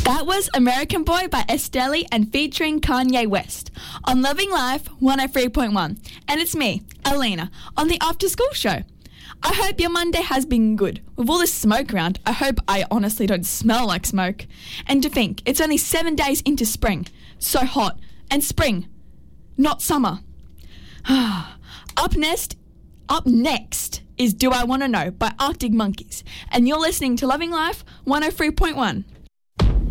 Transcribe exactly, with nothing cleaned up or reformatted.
That was American Boy by Estelle and featuring Kanye West on Loving Life one oh three point one. And it's me, Alina, on the After School Show. I hope your Monday has been good. With all this smoke around, I hope I honestly don't smell like smoke. And to think, it's only seven days into spring. So hot. And spring, not summer. Up next, up next is Do I Want to Know by Arctic Monkeys. And you're listening to Loving Life one oh three point one.